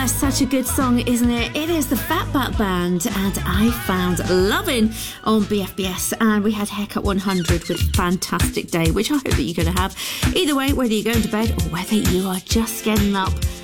that's such a good song, isn't it? It is the Fatback Band and I Found Lovin' on BFBS, and we had Haircut 100 with Fantastic Day, which I hope that you're going to have. Either way, whether you're going to bed or whether you are just getting up